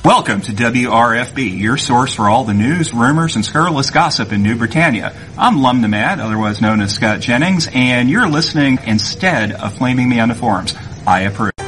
Welcome to WRFB, your source for all the news, rumors, and scurrilous gossip in New Britannia. I'm Lum the Mad, otherwise known as Scott Jennings, and you're listening instead of flaming me on the forums. I approve.